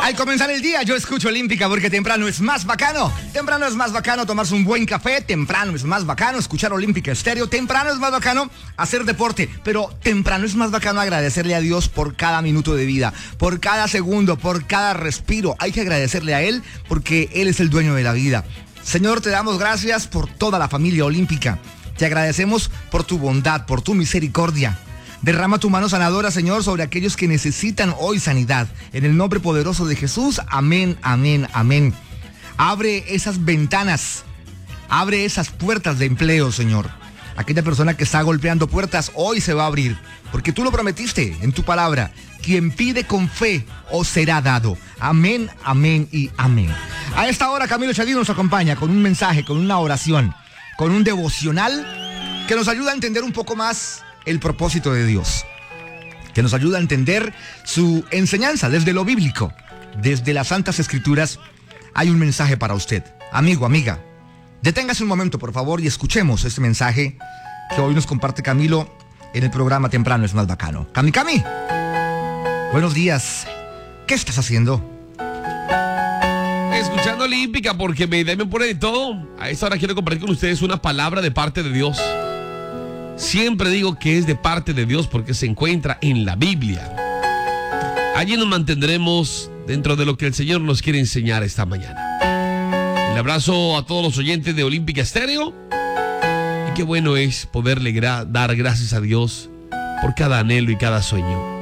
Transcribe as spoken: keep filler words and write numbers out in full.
Al comenzar el día yo escucho Olímpica porque temprano es más bacano. Temprano es más bacano tomarse un buen café. Temprano es más bacano escuchar Olímpica Estéreo. Temprano es más bacano hacer deporte. Pero temprano es más bacano agradecerle a Dios por cada minuto de vida, por cada segundo, por cada respiro. Hay que agradecerle a Él porque Él es el dueño de la vida. Señor, te damos gracias por toda la familia olímpica. Te agradecemos por tu bondad, por tu misericordia. Derrama tu mano sanadora, Señor, sobre aquellos que necesitan hoy sanidad. En el nombre poderoso de Jesús, amén, amén, amén. Abre esas ventanas, abre esas puertas de empleo, Señor. Aquella persona que está golpeando puertas hoy se va a abrir, porque tú lo prometiste en tu palabra. Quien pide con fe, os será dado. Amén, amén y amén. A esta hora Camilo Chadí nos acompaña con un mensaje, con una oración, con un devocional que nos ayuda a entender un poco más el propósito de Dios, que nos ayuda a entender su enseñanza desde lo bíblico, desde las Santas Escrituras. Hay un mensaje para usted, amigo, amiga. Deténgase un momento, por favor, y escuchemos este mensaje que hoy nos comparte Camilo en el programa Temprano es más bacano. Cami, Cami, buenos días. ¿Qué estás haciendo? Escuchando Olímpica porque me, me pone de todo. A esta hora quiero compartir con ustedes una palabra de parte de Dios. Siempre digo que es de parte de Dios porque se encuentra en la Biblia. Allí nos mantendremos dentro de lo que el Señor nos quiere enseñar esta mañana. El abrazo a todos los oyentes de Olímpica Estéreo. Y qué bueno es poderle gra- dar gracias a Dios por cada anhelo y cada sueño.